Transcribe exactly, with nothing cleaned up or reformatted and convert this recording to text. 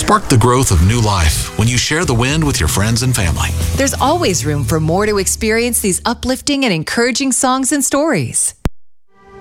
Spark the growth of new life when you share the wind with your friends and family. There's always room for more to experience these uplifting and encouraging songs and stories.